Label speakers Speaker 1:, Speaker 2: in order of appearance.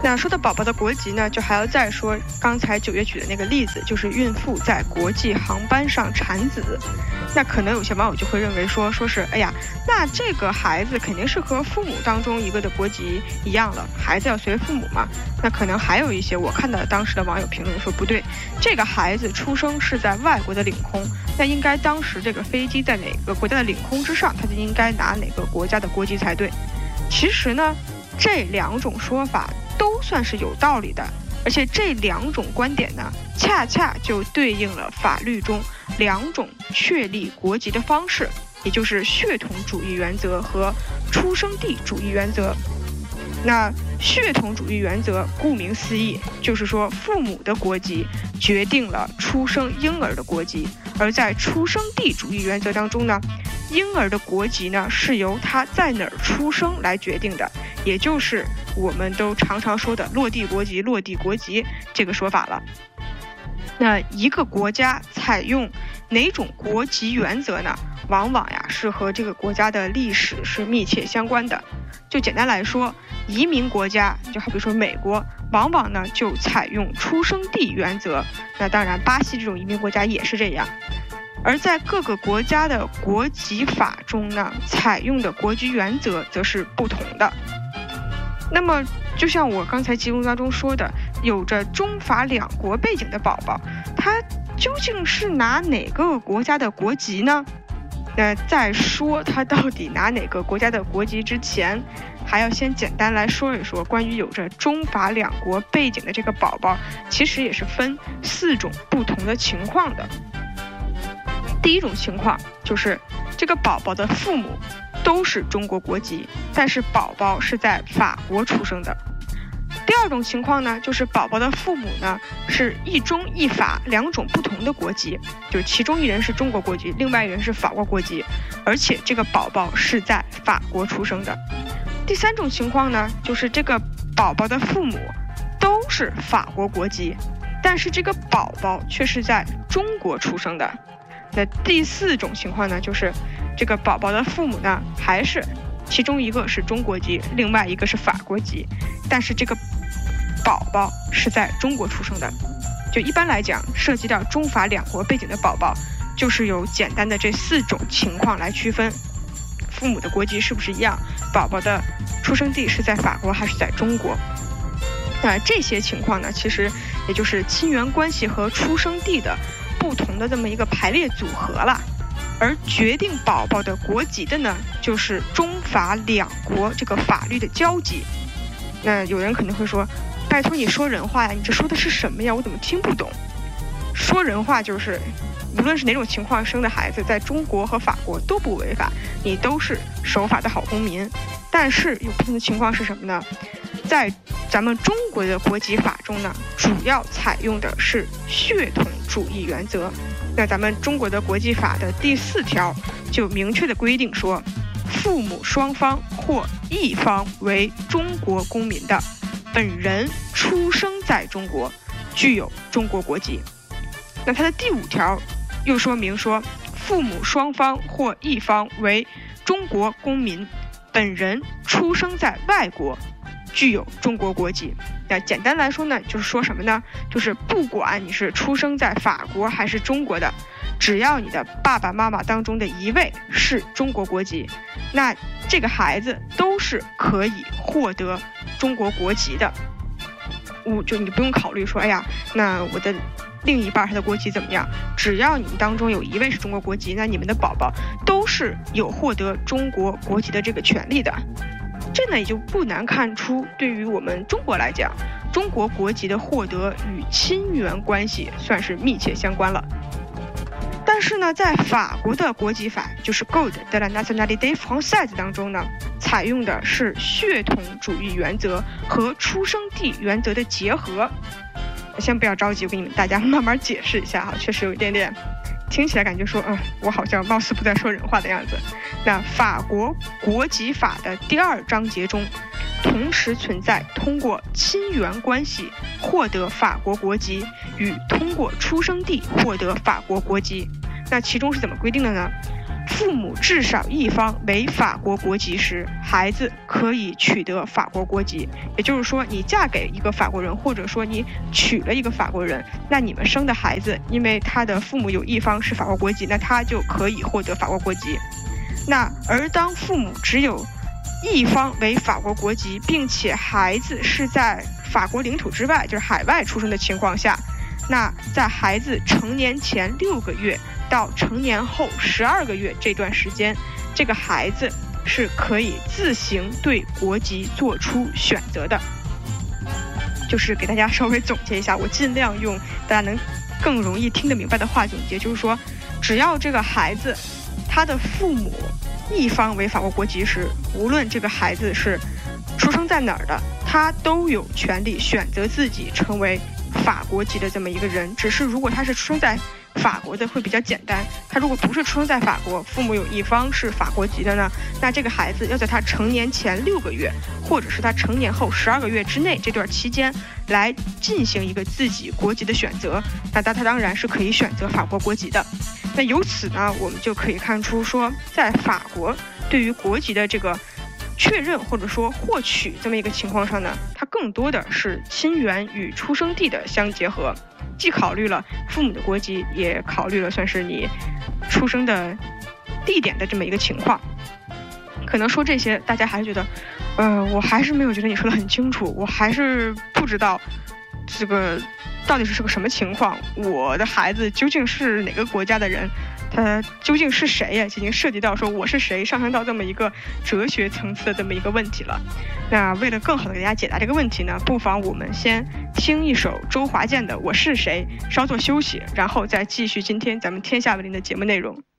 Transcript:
Speaker 1: 那说到宝宝的国籍呢，就还要再说刚才9月举的那个例子，就是孕妇在国际航班上产子。那可能有些网友就会认为说是，哎呀，那这个孩子肯定是和父母当中一个的国籍一样了，孩子要随父母嘛。那可能还有一些我看到当时的网友评论说，不对，这个孩子出生是在外国的领空，那应该当时这个飞机在哪个国家的领空之上，他就应该拿哪个国家的国籍才对。其实呢，这2种说法都算是有道理的，而且这2种观点呢，恰恰就对应了法律中2种确立国籍的方式，也就是血统主义原则和出生地主义原则。那血统主义原则顾名思义，就是说父母的国籍决定了出生婴儿的国籍，而在出生地主义原则当中呢，婴儿的国籍呢是由他在哪儿出生来决定的，也就是我们都常常说的落地国籍这个说法了。那一个国家采用哪种国籍原则呢，往往是和这个国家的历史是密切相关的。就简单来说，移民国家就好比说美国，往往呢就采用出生地原则，那当然巴西这种移民国家也是这样。而在各个国家的国籍法中呢，采用的国籍原则则是不同的。那么就像我刚才节目当中说的，有着中法2国背景的宝宝，他究竟是拿哪个国家的国籍呢？那在说他到底拿哪个国家的国籍之前，还要先简单来说一说关于有着中法2国背景的这个宝宝，其实也是分4种不同的情况的。第一种情况就是这个宝宝的父母都是中国国籍，但是宝宝是在法国出生的。第二种情况呢，就是宝宝的父母呢是一中一法2种不同的国籍，就其中一人是中国国籍，另外一人是法国国籍，而且这个宝宝是在法国出生的。第3种情况呢，就是这个宝宝的父母都是法国国籍，但是这个宝宝却是在中国出生的。那第4种情况呢，就是这个宝宝的父母呢还是其中一个是中国籍，另外一个是法国籍，但是这个宝宝是在中国出生的。就一般来讲，涉及到中法2国背景的宝宝，就是有简单的这4种情况来区分父母的国籍是不是一样，宝宝的出生地是在法国还是在中国。那这些情况呢，其实也就是亲缘关系和出生地的不同的这么一个排列组合了。而决定宝宝的国籍的呢，就是中法2国这个法律的交集。那有人可能会说，拜托你说人话呀，你这说的是什么呀？我怎么听不懂？说人话就是无论是哪种情况生的孩子，在中国和法国都不违法，你都是守法的好公民。但是有不同的情况是什么呢？在咱们中国的国籍法中呢，主要采用的是血统主义原则。那咱们中国的国籍法的第4条就明确的规定说，父母双方或一方为中国公民的，本人出生在中国，具有中国国籍。那它的第5条又说明说，父母双方或一方为中国公民，本人出生在外国，具有中国国籍。那简单来说呢，就是说什么呢？就是不管你是出生在法国还是中国的，只要你的爸爸妈妈当中的一位是中国国籍，那这个孩子都是可以获得中国国籍的。就你不用考虑说，哎呀，那我的另一半他的国籍怎么样？只要你们当中有一位是中国国籍，那你们的宝宝都是有获得中国国籍的这个权利的。这呢也就不难看出，对于我们中国来讲，中国国籍的获得与亲缘关系算是密切相关了。但是呢，在法国的国籍法，就是 Code de la nationalité française 当中呢，采用的是血统主义原则和出生地原则的结合。先不要着急，我给大家慢慢解释一下哈，确实有一点点听起来感觉说，我好像貌似不在说人话的样子。那法国国籍法的第2章节中，同时存在通过亲缘关系获得法国国籍与通过出生地获得法国国籍。那其中是怎么规定的呢？ 父母至少一方为法国国籍时，孩子可以取得法国国籍。也就是说，你嫁给一个法国人，或者说你娶了一个法国人，那你们生的孩子，因为他的父母有一方是法国国籍，那他就可以获得法国国籍。那而当父母只有一方为法国国籍，并且孩子是在法国领土之外，就是海外出生的情况下，那在孩子成年前6个月到成年后12个月这段时间，这个孩子是可以自行对国籍做出选择的。就是给大家稍微总结一下，我尽量用大家能更容易听得明白的话总结，就是说，只要这个孩子他的父母一方为法国国籍时，无论这个孩子是出生在哪儿的，他都有权利选择自己成为法国籍的这么一个人。只是如果他是出生在法国的会比较简单，他如果不是出生在法国，父母有一方是法国籍的呢，那这个孩子要在他成年前6个月，或者是他成年后12个月之内这段期间来进行一个自己国籍的选择，那他当然是可以选择法国国籍的。那由此呢，我们就可以看出说，在法国对于国籍的这个确认或者说获取这么一个情况上呢，它更多的是亲缘与出生地的相结合，既考虑了父母的国籍，也考虑了算是你出生的地点的这么一个情况。可能说这些大家还是觉得我还是没有觉得你说的很清楚，我还是不知道这个到底是个什么情况，我的孩子究竟是哪个国家的人，他究竟是谁呀？已经涉及到说我是谁，上升到这么一个哲学层次的这么一个问题了。那为了更好的给大家解答这个问题呢，不妨我们先听一首周华健的《我是谁》，稍作休息，然后再继续今天咱们天下为邻的节目内容。